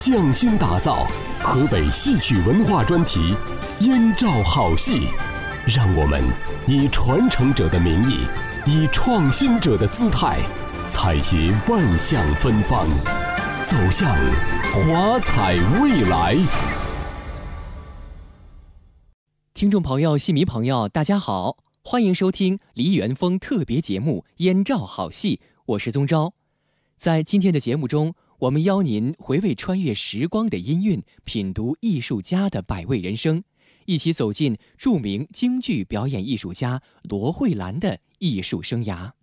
匠心打造河北戏曲文化专题燕赵好戏，让我们以传承者的名义，以创新者的姿态，采撷万象芬芳，走向华彩未来。 听众朋友、戏迷朋友，大家好，欢迎收听梨园风特别节目《燕赵好戏》，我是宗昭。在今天的节目中，我们邀您回味穿越时光的音韵，品读艺术家的百味人生，一起走进著名京剧表演艺术家罗慧兰的艺术生涯。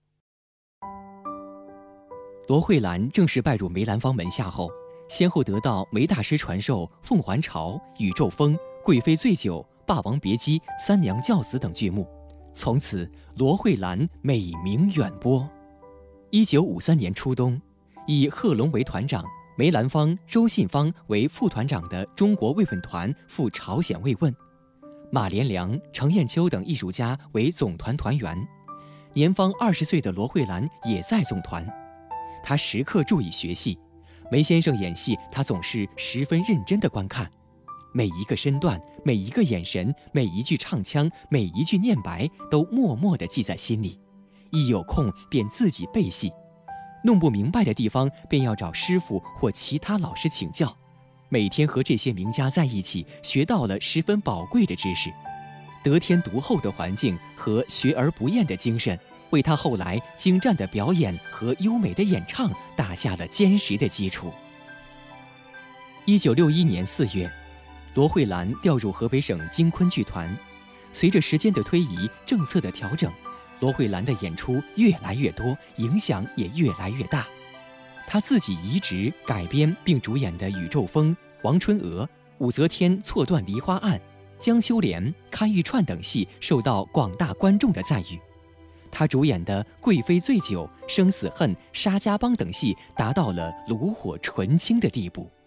罗慧兰正式拜入梅兰芳门下后，先后得到梅大师传授《凤还巢》《宇宙风》《贵妃醉酒》《霸王别姬》《三娘教子》等剧目，从此罗慧兰美名远播。1953年初冬，以贺龙为团长，梅兰芳、周信芳为副团长的中国慰问团赴朝鲜慰问，马连良、程砚秋等艺术家为总团团员。年方20岁的罗慧兰也在总团，她时刻注意学戏，梅先生演戏，她总是十分认真地观看，每一个身段、每一个眼神、每一句唱腔、每一句念白都默默地记在心里，一有空便自己背戏，弄不明白的地方便要找师傅或其他老师请教。每天和这些名家在一起，学到了十分宝贵的知识，得天独厚的环境和学而不厌的精神，为他后来精湛的表演和优美的演唱打下了坚实的基础。1961年4月，罗慧兰调入河北省京昆剧团。随着时间的推移，政策的调整，罗慧兰的演出越来越多，影响也越来越大。她自己移植、改编并主演的《宇宙风》《王春娥》《武则天错断梨花案》《江秋莲》《看玉串》等戏受到广大观众的赞誉。她主演的《贵妃醉酒》《生死恨》《沙家浜》等戏达到了炉火纯青的地步。